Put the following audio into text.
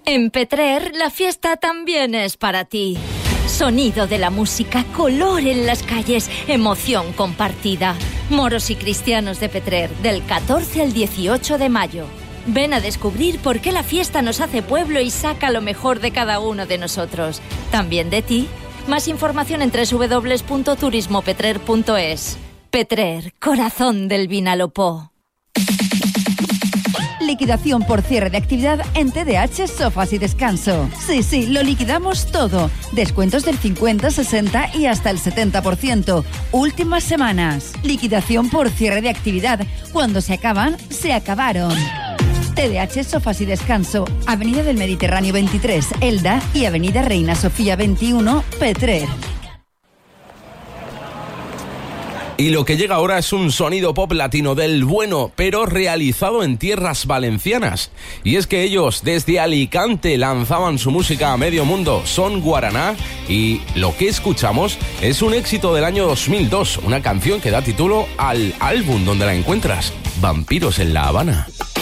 En Petrer, la fiesta también es para ti. Sonido de la música, color en las calles, emoción compartida. Moros y cristianos de Petrer, del 14 al 18 de mayo. Ven a descubrir por qué la fiesta nos hace pueblo y saca lo mejor de cada uno de nosotros. También de ti. Más información en www.turismopetrer.es. Petrer, corazón del Vinalopó. Liquidación por cierre de actividad en TDH Sofás y Descanso. Sí, lo liquidamos todo. Descuentos del 50, 60 y hasta el 70%. Últimas semanas. Liquidación por cierre de actividad. Cuando se acaban, se acabaron. TDH Sofás y Descanso. Avenida del Mediterráneo 23, Elda, y Avenida Reina Sofía 21, Petrer. Y lo que llega ahora es un sonido pop latino del bueno, pero realizado en tierras valencianas. Y es que ellos desde Alicante lanzaban su música a medio mundo. Son Guaraná y lo que escuchamos es un éxito del año 2002, una canción que da título al álbum donde la encuentras, Vampiros en La Habana.